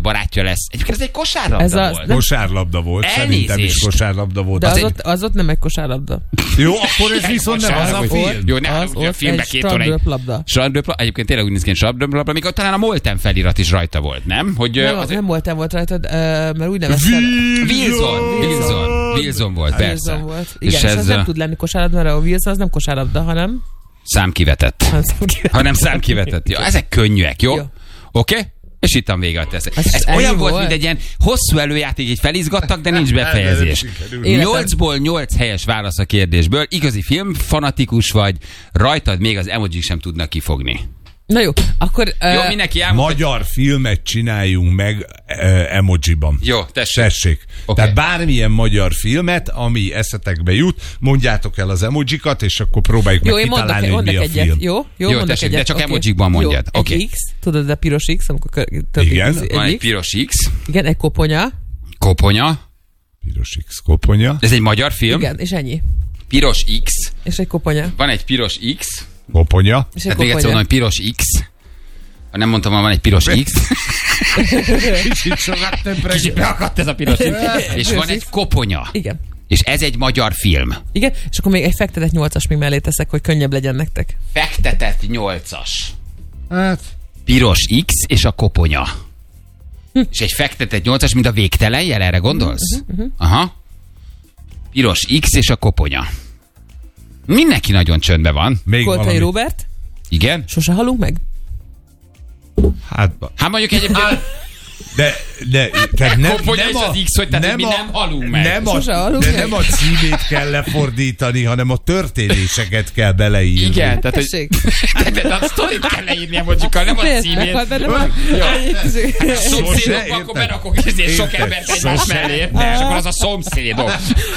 barátja lesz. Egyébként ez egy kosárlabda volt. Kosárlabda volt. Szerintem is kosárlabda volt. De az ott nem egy kosárlabda. Jó, akkor ez viszont nem az a film. Jó, nem, Az a ott filmbe egy két óra. strandröplabda. Strandröplabda. Egyébként tényleg úgy néz ki, hogy strandröplabda, amikor talán a Molten felirat is rajta volt, nem? Hogy Nem volt rajtad, mert úgy nevezted. Wilson volt, persze. Wilson volt. Igen, és ez nem tud lenni kosárlabda, mert a Wilson az nem kosárlabda, hanem... Számkivetett. Hanem számkivetett. Ja, ezek könnyűek, jó? Oké? És itt a vége a tesz. Ez olyan volt, mint egy ilyen hosszú előjáték, így felizgattak, de nincs befejezés. 8-ból 8 helyes válasz a kérdésből. Igazi filmfanatikus vagy, rajtad még az emojik sem tudnak kifogni. Na jó, akkor... Jó, mindenki elmondta. Magyar filmet csináljunk meg emojiban. Jó, tessék. Okay. Tehát bármilyen magyar filmet, ami eszetekbe jut, mondjátok el az emojikat, és akkor próbáljuk meg kitalálni, hogy mi a film. Jó, tessék, de csak emojikban mondjad. Egy X, tudod, a piros X, amikor... Igen. Van egy piros X. Igen, egy koponya. Koponya. Piros X, koponya. Ez egy magyar film? Igen, és ennyi. Piros X. És egy koponya. Van egy piros X. Koponya. Tehát még egyszer mondom, hogy piros X. Ha nem mondtam, van egy piros X. Kicsit beakadt ez a piros X. És van egy koponya. Igen. És ez egy magyar film. Igen, és akkor még egy fektetett 8-as még mellé teszek, hogy könnyebb legyen nektek. Fektetett 8-as. Hát. Piros X és a koponya. És egy fektetett 8-as, mint a végtelen jel, erre gondolsz? Aha. Piros X és a koponya. Mindenki nagyon csöndben van. Koltai Róbert. Igen? Sose halunk meg? Hát mondjuk egyébként... De tehát nem az X, hogy tehát mi nem halunk meg. Nem a címét kell lefordítani, hanem a történéseket kell beleírni. Igen, tehát hogy... De a sztorit kell leírni emojsikkal, nem a címét. Szomszédok, akkor berakok sok embert egymás mellé, és akkor az a szomszédok.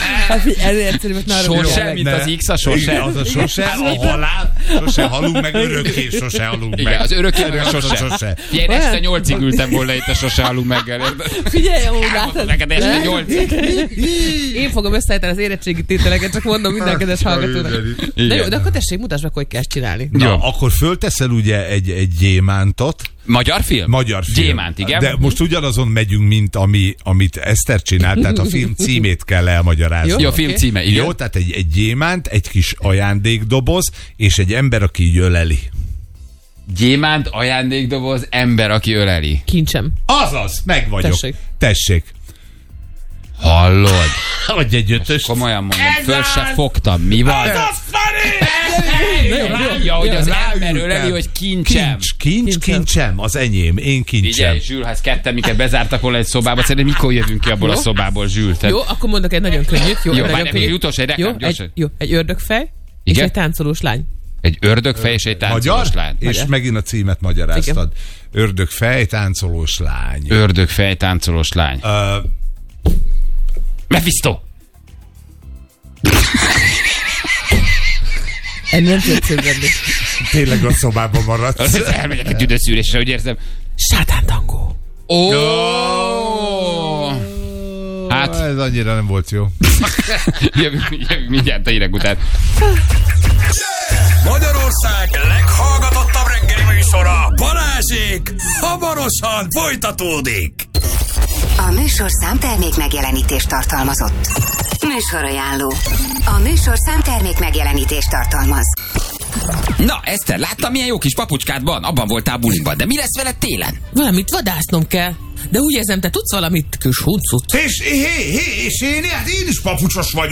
Sose, mint az X, a sose. Az a sose, a halál, sose halunk meg, örökké sose halunk meg. Igen, az örökké meg a sose. Ilyen este 8-ig ültem volna itt a sose halunk meg. Figyelj, amúgy látod. Neked este 8-ig. Én fogom összeállítani az érettségi tételeket, csak mondom minden kedves hallgatónak. Na jó, de akkor tessék, mutasd meg, hogy kell csinálni. Ja, akkor fölteszel ugye egy gyémántot. Magyar film? Magyar film. Gyémánt, igen. De most ugyanazon megyünk, mint amit Eszter csinált, tehát a film címét kell elmagyarázni. Jó, film címe, igen. Jó, tehát egy gyémánt, egy kis ajándékdoboz, és egy ember, aki így öleli. Gyémánt, ajándékdoboz, ember, aki öleli. Kincsem. Azaz, meg vagyok. Tessék. Hallod? Adj egy ötöst. Komolyan mondom, föl se fogtam. Mi van? Ez az, Feri! Rája, hogy az ember öleli, hogy kincsem. Kincsem, az enyém, én kincsem. Figyelj, Zsül, ha ezt ketten minket bezártak volna egy szobába, szerintem mikor jövünk ki abból a szobából, Zsül? Jó, akkor mondok egy nagyon könnyűt. Jó, már még utolsó egy reklám, gyorsan. Jó, egy ördögfej és egy táncolós lány. Egy ördögfej és egy táncolós lány. És megint a címet magyaráztad. Ördögfej, táncolós lány. Ördögfej, táncolós lány. Mephisto! Ennél nem tudsz lenni. Tényleg a szobában maradsz. Elmegyek egy tüdőszűrésre, úgy érzem. Sátántangó. Hát... Ez annyira nem volt jó. jövünk mindjárt a hírek után. Magyarország leghallgatottabb reggeli műsora, Balázsék, hamarosan folytatódik. A műsor számtermék megjelenítést tartalmazott. Műsorajánló. A műsor számtermék megjelenítést tartalmaz. Na, Eszter, láttam, milyen jó kis papucskád van? Abban voltál buliban, de mi lesz veled télen? Valamit vadásznom kell. De úgy érzem, te tudsz valamit, kis huncut. És én is papucsos vagyok.